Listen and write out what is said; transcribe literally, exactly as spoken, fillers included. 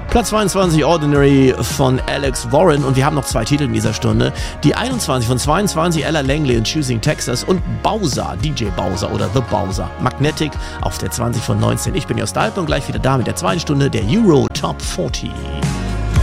Platz zweiundzwanzig Ordinary von Alex Warren und wir haben noch zwei Titel in dieser Stunde. Die einundzwanzig von zweiundzwanzig Ella Langley und Choosing Texas und Bowser, D J Bowser oder The Bowser. Magnetic auf der zwanzig von neunzehn. Ich bin Jost Alp und gleich wieder da mit der zweiten Stunde der Euro Top vierzig.